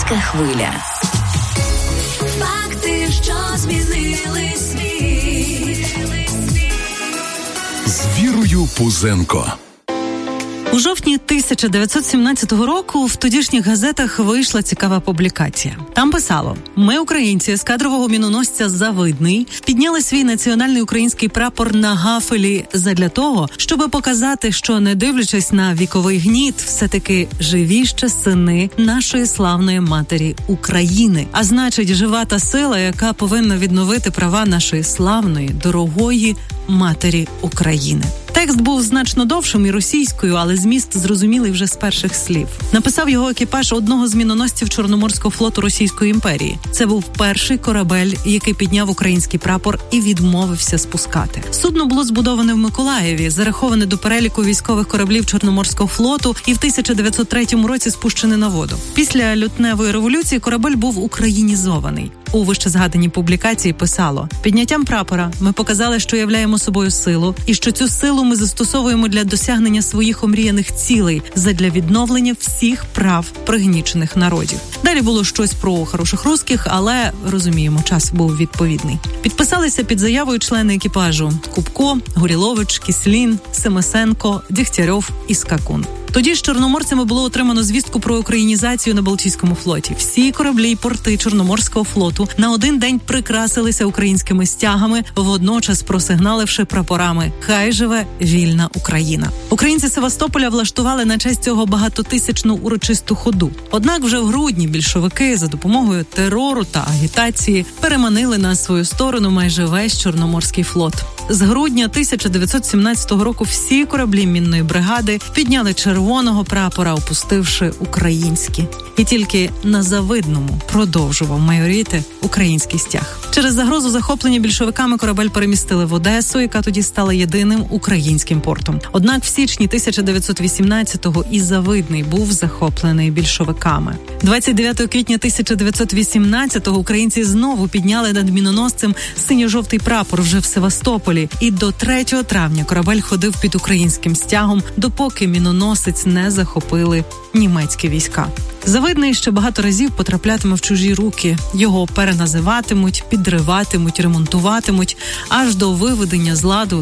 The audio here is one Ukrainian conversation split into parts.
Львівська хвиля. Факти, що змінили світ. З Вірою Пузенко. У жовтні 1917 року в тодішніх газетах вийшла цікава публікація. Там писало: «Ми, українці, ескадрового міноносця «Завидний», підняли свій національний український прапор на гафелі задля того, щоб показати, що, не дивлячись на віковий гніт, все-таки живі ще сини нашої славної матері України. А значить, жива та сила, яка повинна відновити права нашої славної, дорогої матері України». Текст був значно довшим і російською, але зміст зрозумілий вже з перших слів. Написав його екіпаж одного з міноносців Чорноморського флоту Російської імперії. Це був перший корабель, який підняв український прапор і відмовився спускати. Судно було збудоване в Миколаєві, зараховане до переліку військових кораблів Чорноморського флоту і в 1903 році спущене на воду. Після лютневої революції корабель був українізований. У вищезгаданій публікації писало: «Підняттям прапора ми показали, що являємо собою силу, і що цю силу ми застосовуємо для досягнення своїх омріяних цілей, задля відновлення всіх прав пригнічених народів». Далі було щось про хороших русських, але, розуміємо, час був відповідний. Підписалися під заявою члени екіпажу: Кубко, Горілович, Кіслін, Семесенко, Дігтярьов і Скакун. Тоді з чорноморцями було отримано звістку про українізацію на Балтійському флоті. Всі кораблі й порти Чорноморського флоту на один день прикрасилися українськими стягами, водночас просигналивши прапорами «Хай живе вільна Україна». Українці Севастополя влаштували на честь цього багатотисячну урочисту ходу. Однак вже в грудні більшовики за допомогою терору та агітації переманили на свою сторону майже весь Чорноморський флот. З грудня 1917 року всі кораблі мінної бригади підняли червоного прапора, опустивши українські. І тільки на Завидному продовжував майоріти український стяг. Через загрозу захоплення більшовиками корабель перемістили в Одесу, яка тоді стала єдиним українським портом. Однак в січні 1918-го і Завидний був захоплений більшовиками. 29 квітня 1918-го українці знову підняли над міноносцем синьо-жовтий прапор вже в Севастополі. І до 3 травня корабель ходив під українським стягом, допоки міноносець не захопили німецькі війська. Завидний ще багато разів потраплятиме в чужі руки. Його переназиватимуть, підриватимуть, ремонтуватимуть, аж до виведення з ладу у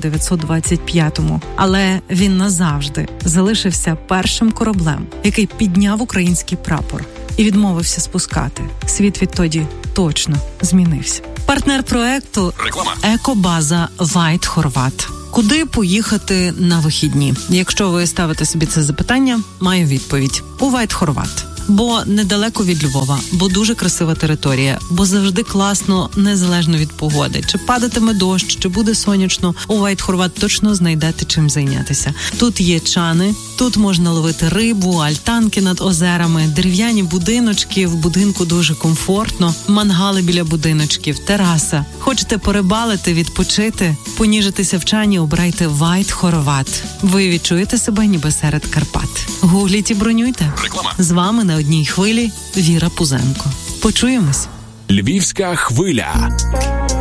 1925-му. Але він назавжди залишився першим кораблем, який підняв український прапор і відмовився спускати. Світ відтоді точно змінився. Партнер проекту – екобаза White Horvat. Куди поїхати на вихідні? Якщо ви ставите собі це запитання, маю відповідь. У White Horvat. Бо недалеко від Львова, бо дуже красива територія, бо завжди класно, незалежно від погоди. Чи падатиме дощ, чи буде сонячно, у White Horvat точно знайдете чим зайнятися. Тут є чани, тут можна ловити рибу, альтанки над озерами, дерев'яні будиночки, в будинку дуже комфортно, мангали біля будиночків, тераса. Хочете порибалити, відпочити, поніжитися в чані, обирайте White Horvat. Ви відчуєте себе ніби серед Карпат. Гугліть і бронюйте. Реклама. З вами на одній хвилі Віра Пузенко. Почуємось. Львівська хвиля.